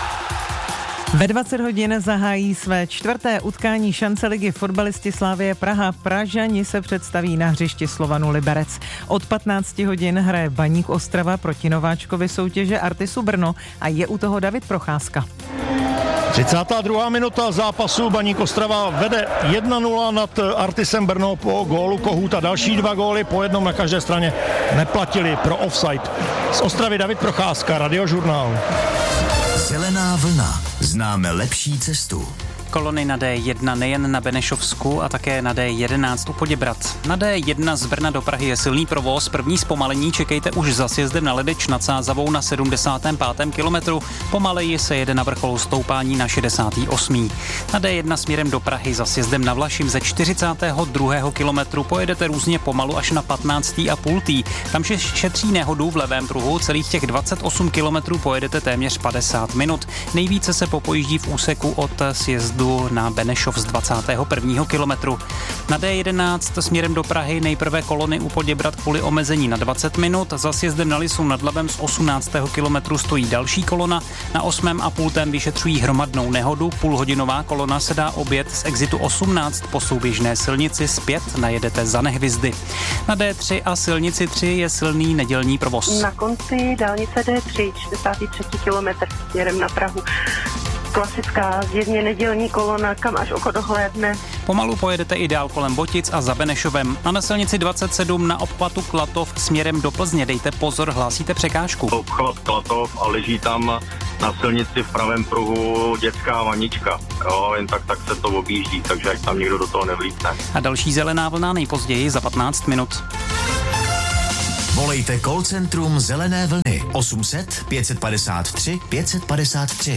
Ve dvacet hodin zahájí své čtvrté utkání šance ligy fotbalisti Slavie Praha. Pražani se představí na hřišti Slovanu Liberec. Od patnácti hodin hraje Baník Ostrava proti nováčkovi soutěže Artisu Brno a je u toho David Procházka. třicátá druhá minuta zápasu, Baník Ostrava vede jedna nula nad Artisem Brno po gólu Kohouta. Další dva góly po jednom na každé straně neplatili pro offside. Z Ostravy David Procházka, Radiožurnál. Zelená vlna. Známe lepší cestu. Kolony na D jedna nejen na Benešovsku a také na D jedenáct u Poděbrad. Na D jedna z Brna do Prahy je silný provoz, první zpomalení čekejte už za sjezdem na Ledeč nad Sázavou na sedmdesátém pátém kilometru, pomaleji se jede na vrcholu stoupání na šedesátém osmém Na D jedna směrem do Prahy za sjezdem na Vlašim ze čtyřicátého druhého kilometru pojedete různě pomalu až na patnáctý a půl. Tam se šetří nehodu v levém pruhu, celých těch dvacet osm kilometrů pojedete téměř padesát minut. Nejvíce se popojíždí v úseku od sjezdu na Benešov z dvacátého prvního kilometru. Na D jedenáct směrem do Prahy nejprve kolony u Poděbrad kvůli omezení na dvacet minut, za sjezdem na Lisu nad Labem z osmnáctého kilometru stojí další kolona, na osmém a půltém vyšetřují hromadnou nehodu, půlhodinová kolona se dá objet z exitu osmnáct po souběžné silnici, zpět najedete za Nehvizdy. Na D tři a silnici tři je silný nedělní provoz. Na konci dálnice D tři, čtyřicátý třetí kilometr směrem na Prahu. Klasická, zjevně nedělní kolona, kam až oko dohlédne. Pomalu pojedete i dál kolem Botic a za Benešovem. A na silnici dvacet sedm na obchvatu Klatov směrem do Plzně dejte pozor, hlásíte překážku. Obchvat Klatov a leží tam na silnici v pravém pruhu dětská vanička. Jo, jen tak, tak se to objíždí, takže jak tam někdo do toho nevlítne. A další zelená vlna nejpozději za patnáct minut. Volejte call centrum Zelené vlny osm set pět padesát tři pět padesát tři.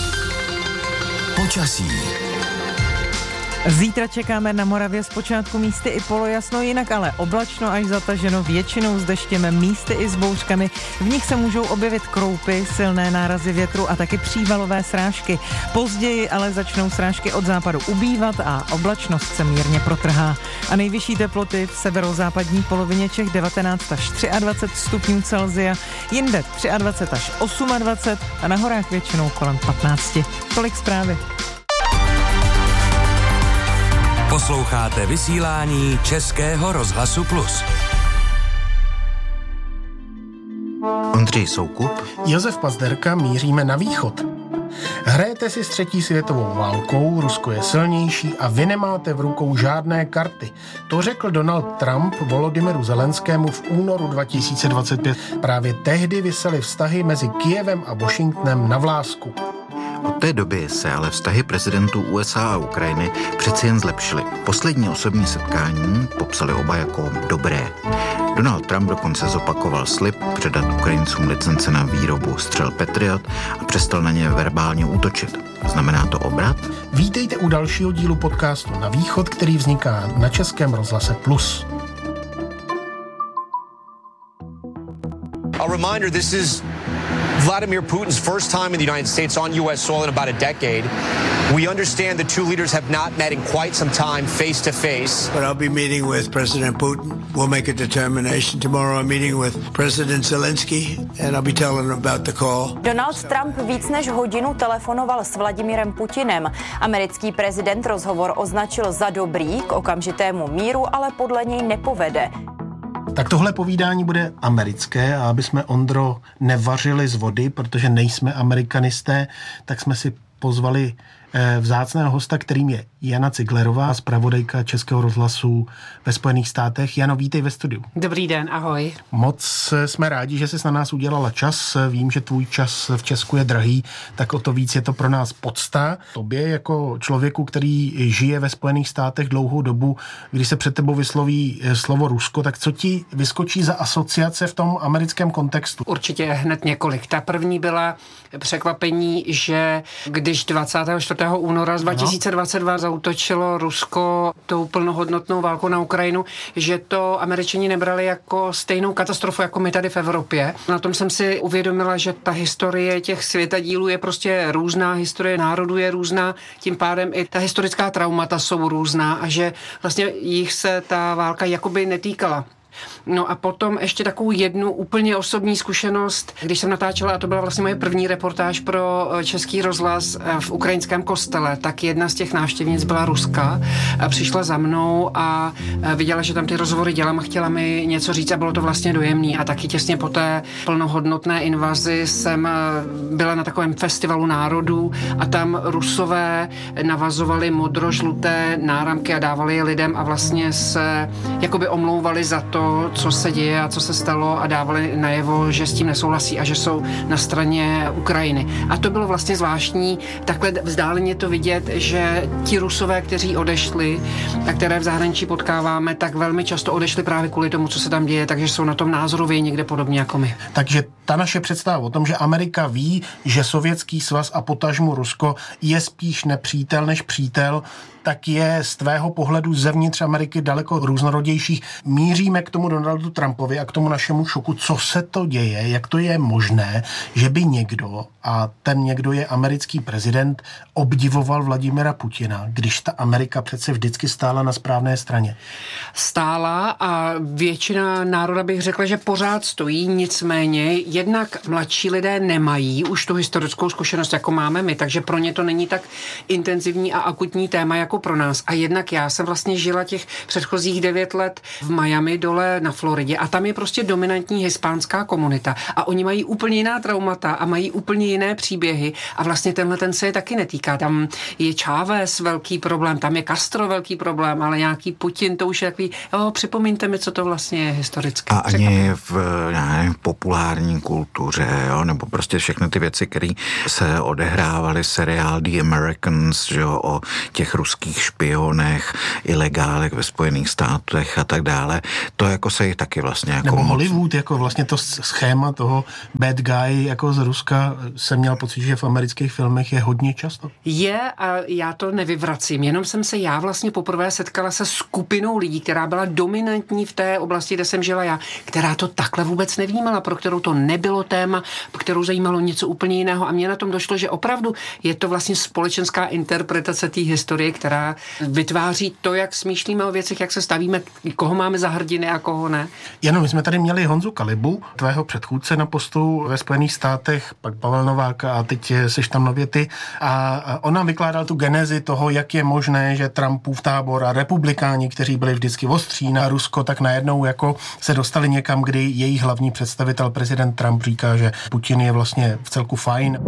Počasí. Zítra čekáme na Moravě zpočátku místy i polojasno, jinak ale oblačno až zataženo, většinou s deštěm, místy i s bouřkami. V nich se můžou objevit kroupy, silné nárazy větru a taky přívalové srážky. Později ale začnou srážky od západu ubývat a oblačnost se mírně protrhá. A nejvyšší teploty v severozápadní polovině Čech devatenáct až dvacet tři stupňů Celsia, jinde dvacet tři až dvacet osm a na horách většinou kolem patnáct. Tolik zprávy. Posloucháte vysílání Českého rozhlasu Plus. Ondřej Soukup, Josef Pazderka, míříme na východ. Hrajete si s třetí světovou válkou, Rusko je silnější a vy nemáte v rukou žádné karty. To řekl Donald Trump Volodymyru Zelenskému v únoru dva tisíce dvacet pět. Právě tehdy visely vztahy mezi Kyjevem a Washingtonem na vlásku. Od té doby se ale vztahy prezidentů U S A a Ukrajiny přeci jen zlepšily. Poslední osobní setkání popsali oba jako dobré. Donald Trump dokonce zopakoval slib předat Ukrajincům licence na výrobu střel Patriot a přestal na ně verbálně útočit. Znamená to obrat? Vítejte u dalšího dílu podcastu Na východ, který vzniká na Českém rozhlase Plus. A reminder, this is Vladimir Putin's first time in the United States on U S soil in about a decade. We understand the two leaders have not met in quite some time face to face. But I'll be meeting with President Putin. We'll make a determination. Tomorrow I'm meeting with President Zelensky and I'll be telling him about the call. Donald Trump víc než hodinu telefonoval s Vladimirem Putinem. Americký prezident rozhovor označil za dobrý, k okamžitému míru ale podle něj nepovede. Tak tohle povídání bude americké a aby jsme, Ondro, nevařili z vody, protože nejsme amerikanisté, tak jsme si pozvali vzácného hosta, kterým je Jana Ciglerová, zpravodajka Českého rozhlasu ve Spojených státech. Jano, vítej ve studiu. Dobrý den, ahoj. Moc jsme rádi, že jsi na nás udělala čas. Vím, že tvůj čas v Česku je drahý, tak o to víc je to pro nás podsta. Tobě jako člověku, který žije ve Spojených státech dlouhou dobu, když se před tebou vysloví slovo Rusko, tak co ti vyskočí za asociace v tom americkém kontextu? Určitě hned několik. Ta první byla překvapení, že když dvacátého čtvrtého února dva tisíce dvacet dva zaútočilo Rusko tou plnohodnotnou válkou na Ukrajinu, že to Američani nebrali jako stejnou katastrofu, jako my tady v Evropě. Na tom jsem si uvědomila, že ta historie těch světadílů je prostě různá, historie národů je různá, tím pádem i ta historická traumata jsou různá a že vlastně jich se ta válka jakoby netýkala. No a potom ještě takovou jednu úplně osobní zkušenost, když jsem natáčela, a to byla vlastně moje první reportáž pro Český rozhlas v ukrajinském kostele, tak jedna z těch návštěvnic byla Ruska a přišla za mnou a viděla, že tam ty rozhovory dělám a chtěla mi něco říct a bylo to vlastně dojemný. A taky těsně po té plnohodnotné invazi jsem byla na takovém festivalu národů a tam Rusové navazovali modro-žluté náramky a dávali je lidem a vlastně se jakoby omlouvali za to, co se děje a co se stalo a dávali najevo, že s tím nesouhlasí a že jsou na straně Ukrajiny. A to bylo vlastně zvláštní takhle vzdáleně to vidět, že ti Rusové, kteří odešli a které v zahraničí potkáváme, tak velmi často odešli právě kvůli tomu, co se tam děje, takže jsou na tom názorově někde podobně jako my. Takže ta naše představa o tom, že Amerika ví, že Sovětský svaz a potažmu Rusko je spíš nepřítel než přítel, tak je z tvého pohledu zevnitř Ameriky daleko různorodějších. Míříme k tomu Donaldu Trumpovi a k tomu našemu šoku, co se to děje, jak to je možné, že by někdo, a ten někdo je americký prezident, obdivoval Vladimira Putina, když ta Amerika přece vždycky stála na správné straně. Stála a většina národa bych řekla, že pořád stojí, nicméně jednak mladší lidé nemají už tu historickou zkušenost, jako máme my, takže pro ně to není tak intenzivní a akutní téma, jako pro nás. A jednak já jsem vlastně žila těch předchozích devět let v Miami dole na Floridě a tam je prostě dominantní hispánská komunita a oni mají úplně jiná traumata a mají úplně jiné příběhy a vlastně tenhle ten se je taky netýká. Tam je Chávez velký problém, tam je Castro velký problém, ale nějaký Putin, to už je takový, jo, připomínte mi, co to vlastně je historicky. A ani v nevím, populární kultuře, jo, nebo prostě všechny ty věci, které se odehrávaly, seriál The Americans, že jo, o těch ruských ruských špionech, ilegálech ve Spojených státech a tak dále. To jako se jich taky vlastně jako... Nebo Hollywood, jako vlastně to schéma toho bad guy jako z Ruska, jsem měl pocit, že v amerických filmech je hodně často. Je a já to nevyvracím, jenom jsem se já vlastně poprvé setkala se skupinou lidí, která byla dominantní v té oblasti, kde jsem žila já, která to takhle vůbec nevnímala, pro kterou to nebylo téma, kterou zajímalo něco úplně jiného a mně na tom došlo, že opravdu je to vlastně společenská interpretace té historie, která vytváří to, jak smýšlíme o věcech, jak se stavíme, koho máme za hrdiny a koho ne. Jenom my jsme tady měli Honzu Kalibu, tvého předchůdce na postu ve Spojených státech, pak Pavel Nováka a teď seš tam nově ty. A on nám vykládal tu genezi toho, jak je možné, že Trumpův tábor a republikáni, kteří byli vždycky ostří na Rusko, tak najednou jako se dostali někam, kdy jejich hlavní představitel, prezident Trump, říká, že Putin je vlastně v celku fajn.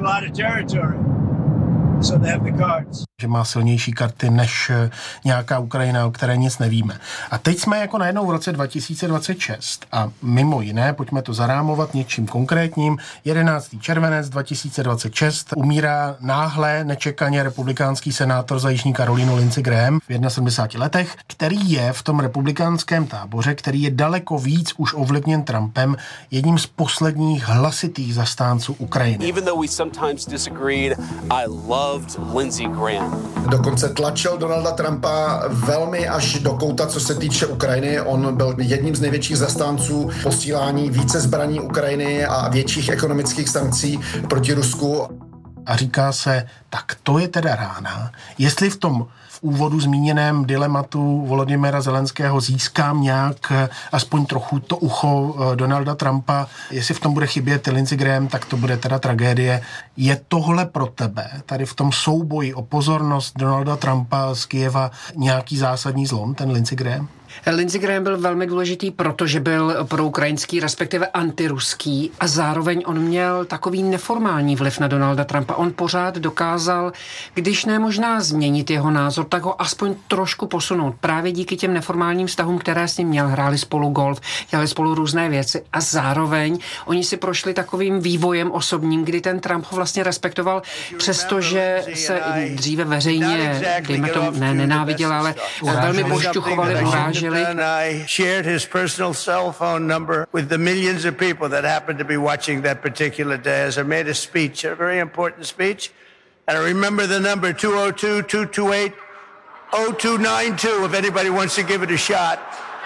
So they have the cards. Že má silnější karty než nějaká Ukrajina, o které nic nevíme. A teď jsme jako najednou v roce dva tisíce dvacet šest a mimo jiné, pojďme to zarámovat něčím konkrétním, jedenáctého červenec dva tisíce dvacet šest umírá náhle nečekaně republikánský senátor za Jižní Karolínu Lindsey Graham v sedmdesáti jedné letech, který je v tom republikánském táboře, který je daleko víc už ovlivněn Trumpem, jedním z posledních hlasitých zastánců Ukrajiny. Even though we sometimes disagreed, I loved Lindsey Graham. Dokonce tlačil Donalda Trumpa velmi až do kouta, co se týče Ukrajiny. On byl jedním z největších zastánců posílání více zbraní Ukrajiny a větších ekonomických sankcí proti Rusku. A říká se, tak to je teda rána. Jestli v tom v úvodu zmíněném dilematu Volodymyra Zelenského získám nějak aspoň trochu to ucho Donalda Trumpa, jestli v tom bude chybět Lindsey Graham, tak to bude teda tragédie. Je tohle pro tebe, tady v tom souboji o pozornost Donalda Trumpa z Kyjeva, nějaký zásadní zlom, ten Lindsey Graham? Lindsey Graham byl velmi důležitý, protože byl proukrajinský, respektive antiruský a zároveň on měl takový neformální vliv na Donalda Trumpa. On pořád dokázal, když ne možná změnit jeho názor, tak ho aspoň trošku posunout. Právě díky těm neformálním vztahům, které s ním měl. Hráli spolu golf, dělali spolu různé věci a zároveň oni si prošli takovým vývojem osobním, kdy ten Trump ho vlastně respektoval, přestože se dříve veřejně, dejme tomu, ne nenáviděl, ale velmi pošťuchovali, uráželi. And I shared his personal cell phone number with the millions of people that happened to be watching that particular day as I made a speech, a very important speech. And I remember the number two oh two, two two eight, oh two nine two if anybody wants to give it a shot.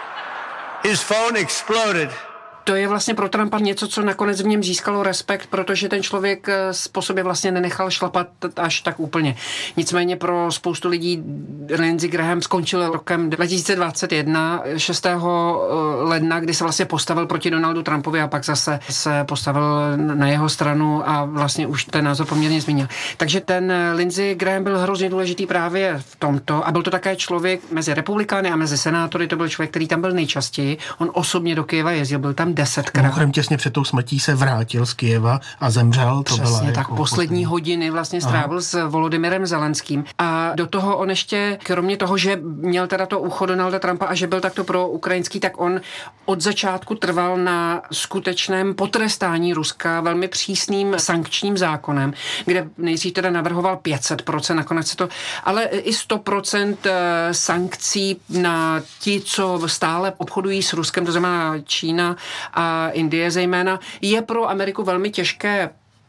His phone exploded. To je vlastně pro Trumpa něco, co nakonec v něm získalo respekt, protože ten člověk po sobě vlastně nenechal šlapat až tak úplně. Nicméně pro spoustu lidí Lindsey Graham skončil rokem dva tisíce dvacet jedna, šestého ledna, kdy se vlastně postavil proti Donaldu Trumpovi a pak zase se postavil na jeho stranu a vlastně už ten názor poměrně změnil. Takže ten Lindsey Graham byl hrozně důležitý právě v tomto a byl to také člověk mezi republikány a mezi senátory, to byl člověk, který tam byl nejčastěji. On osobně do Kyjeva jezdil, byl tam desetkrát. Mimochodem těsně před tou smrtí se vrátil z Kyjeva a zemřel. To Přesně byla tak, jako poslední poslední hodiny vlastně strávil Aha. s Volodymyrem Zelenským. A do toho on ještě, kromě toho, že měl teda to ucho Donalda Trumpa a že byl takto pro ukrajinský, tak on od začátku trval na skutečném potrestání Ruska velmi přísným sankčním zákonem, kde nejdřív teda navrhoval pět set procent, nakonec se to, ale i sto procent sankcí na ti, co stále obchodují s Ruskem, to znamená Čína a Indie zejména, je pro Ameriku velmi těžké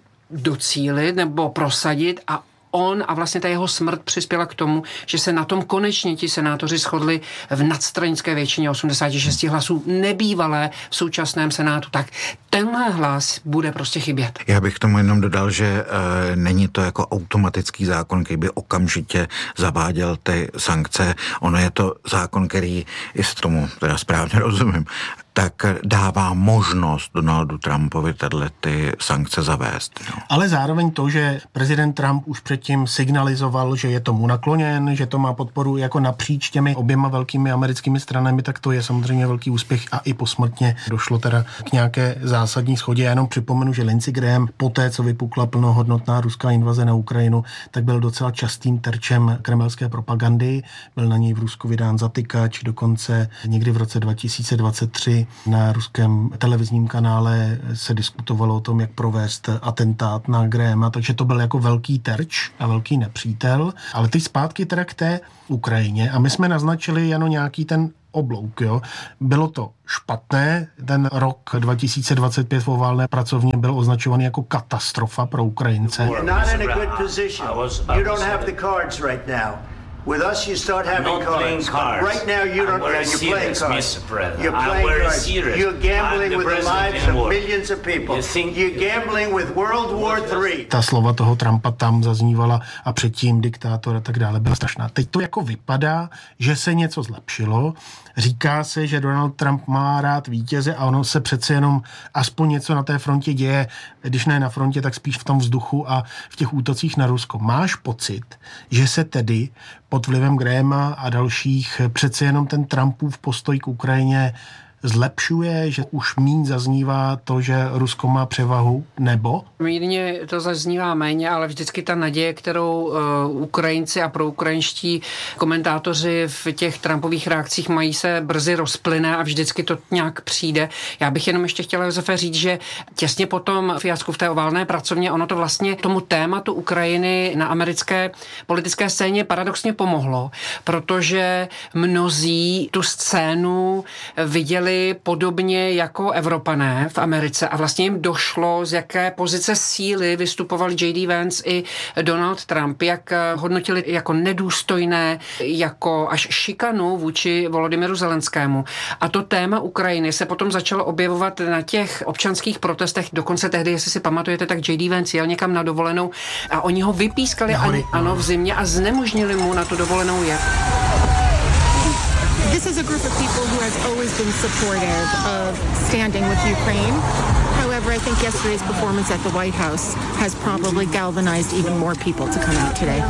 docílit nebo prosadit a on a vlastně ta jeho smrt přispěla k tomu, že se na tom konečně ti senátoři shodli v nadstranické většině osmdesát šest hlasů nebývalé v současném senátu. Tak tenhle hlas bude prostě chybět. Já bych tomu jenom dodal, že e, není to jako automatický zákon, který by okamžitě zaváděl ty sankce. Ono je to zákon, který, jestli tomu teda správně rozumím, tak dává možnost Donaldu Trumpovi tato ty sankce zavést. No. Ale zároveň to, že prezident Trump už předtím signalizoval, že je tomu nakloněn, že to má podporu jako napříč těmi oběma velkými americkými stranami, tak to je samozřejmě velký úspěch a i posmrtně došlo teda k nějaké zásadní shodě. Já jenom připomenu, že Lindsey Graham poté, co vypukla plnohodnotná ruská invaze na Ukrajinu, tak byl docela častým terčem kremelské propagandy. Byl na něj v Rusku vydán zatykač, dokonce někdy v roce dva tisíce dvacet tři dny na ruském televizním kanále se diskutovalo o tom, jak provést atentát na Grahama, takže to byl jako velký terč a velký nepřítel. Ale teď zpátky teda k té Ukrajině a my jsme naznačili jenom nějaký ten oblouk, jo. Bylo to špatné, ten rok dva tisíce dvacet pět v oválné pracovně byl označovaný jako katastrofa pro Ukrajince. With us, you start having cards. cards. Right now, you don't. You're playing cards. You're playing cards. You're gambling with the lives of millions of people. You're gambling with World War three. Ta slova toho Trumpa tam zaznívala a předtím diktátor a tak dále byla strašná. Teď to jako vypadá, že se něco zlepšilo. Říká se, že Donald Trump má rád vítěze a ono se přece jenom aspoň něco na té frontě děje, když ne na frontě, tak spíš v tom vzduchu a v těch útocích na Rusko. Máš pocit, že se tedy pod vlivem Grahama a dalších přece jenom ten Trumpův postoj k Ukrajině zlepšuje, že už míň zaznívá to, že Rusko má převahu, nebo? Mírně to zaznívá méně, ale vždycky ta naděje, kterou uh, Ukrajinci a proukrajinští komentátoři v těch Trumpových reakcích mají, se brzy rozplyne a vždycky to nějak přijde. Já bych jenom ještě chtěla, Josefe, říct, že těsně po tom fiasku v té oválné pracovně ono to vlastně tomu tématu Ukrajiny na americké politické scéně paradoxně pomohlo, protože mnozí tu scénu viděli podobně jako Evropané v Americe a vlastně jim došlo, z jaké pozice síly vystupoval J D Vance i Donald Trump, jak hodnotili jako nedůstojné, jako až šikanu vůči Volodymyru Zelenskému. A to téma Ukrajiny se potom začalo objevovat na těch občanských protestech, dokonce tehdy, jestli si pamatujete, tak J D Vance jel někam na dovolenou a oni ho vypískali ani, ano, v zimě a znemožnili mu na tu dovolenou jet. This is a group of people who has always been supportive of standing with Ukraine. However, I think yesterday's performance at the White House has probably galvanized even more people to come out today.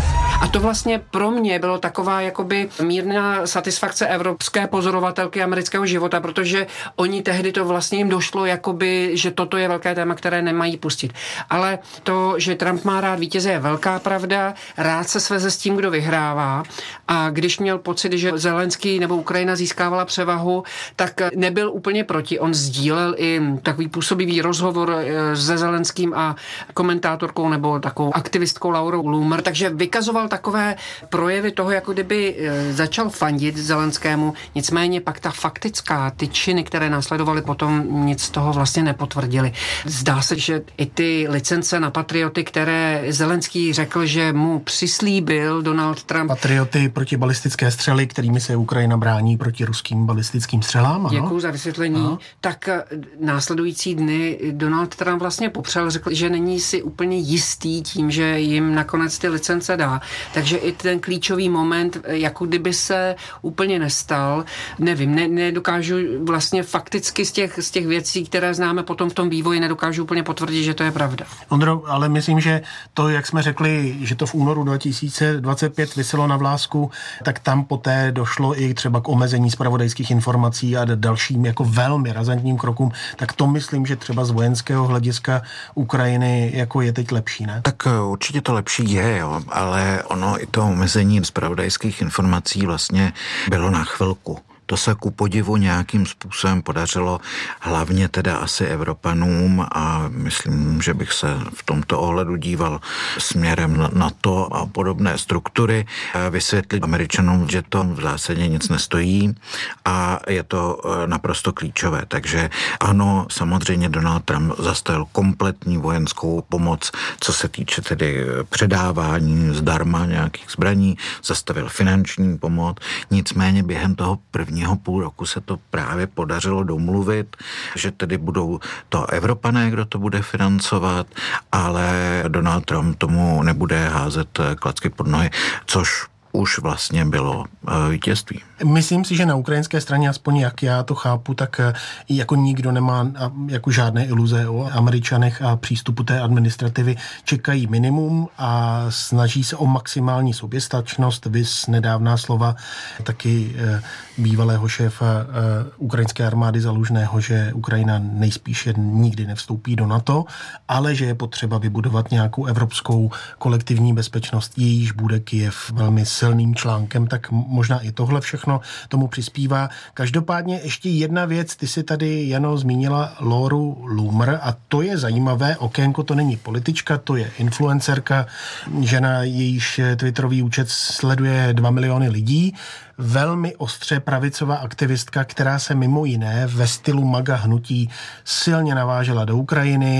A to vlastně pro mě bylo taková jakoby mírná satisfakce evropské pozorovatelky amerického života, protože oni tehdy to vlastně jim došlo, jakoby, že toto je velké téma, které nemají pustit. Ale to, že Trump má rád vítěze, je velká pravda, rád se sveze s tím, kdo vyhrává. A když měl pocit, že Zelenský nebo Ukrajina získávala převahu, tak nebyl úplně proti. On sdílel i takový působivý rozhovor se Zelenským a komentátorkou nebo takovou aktivistkou Laurou Loomer, takže vykazoval takové projevy toho, jako kdyby začal fandit Zelenskému, nicméně pak ta faktická, ty činy, které následovaly potom, nic z toho vlastně nepotvrdili. Zdá se, že i ty licence na patrioty, které Zelenský řekl, že mu přislíbil Donald Trump. Patrioty proti balistické střely, kterými se Ukrajina brání proti ruským balistickým střelám. Děkuju za vysvětlení. Aha. Tak následující dny Donald Trump vlastně popřel, řekl, že není si úplně jistý tím, že jim nakonec ty licence dá. Takže i ten klíčový moment, jako kdyby se úplně nestal, nevím, ne, nedokážu vlastně fakticky z těch, z těch věcí, které známe potom v tom vývoji, nedokážu úplně potvrdit, že to je pravda. Ondro, ale myslím, že to, jak jsme řekli, že to v únoru dva tisíce dvacet pět viselo na vlásku, tak tam poté došlo i třeba k omezení zpravodajských informací a dalším jako velmi razantním krokům, tak to myslím, že třeba z vojenského hlediska Ukrajiny jako je teď lepší, ne? Tak určitě to lepší je, jo, ale ono i to omezení zpravodajských informací vlastně bylo na chvilku. To se ku podivu nějakým způsobem podařilo hlavně teda asi Evropanům a myslím, že bych se v tomto ohledu díval směrem na to a podobné struktury, vysvětlit Američanům, že to v zásadě nic nestojí a je to naprosto klíčové. Takže ano, samozřejmě Donald Trump zastavil kompletní vojenskou pomoc, co se týče tedy předávání zdarma nějakých zbraní, zastavil finanční pomoc, nicméně během toho prvního půl roku se to právě podařilo domluvit, že tedy budou to Evropané, kdo to bude financovat, ale Donald Trump tomu nebude házet klacky pod nohy, což už vlastně bylo vítězství. Myslím si, že na ukrajinské straně, aspoň jak já to chápu, tak jako nikdo nemá jako žádné iluze o Američanech a přístupu té administrativy. Čekají minimum a snaží se o maximální soběstačnost. Vys nedávná slova taky bývalého šéfa ukrajinské armády Zalužného, že Ukrajina nejspíše nikdy nevstoupí do NATO, ale že je potřeba vybudovat nějakou evropskou kolektivní bezpečnost, jejíž bude Kyjev velmi silným článkem, tak možná i tohle všechno všechno tomu přispívá. Každopádně ještě jedna věc, ty si tady, Jano, zmínila Lauru Loomer a to je zajímavé okénko, to není politička, to je influencerka, žena, jejíž twitterový účet sleduje dva miliony lidí, velmi ostře pravicová aktivistka, která se mimo jiné ve stylu MAGA hnutí silně navážela do Ukrajiny,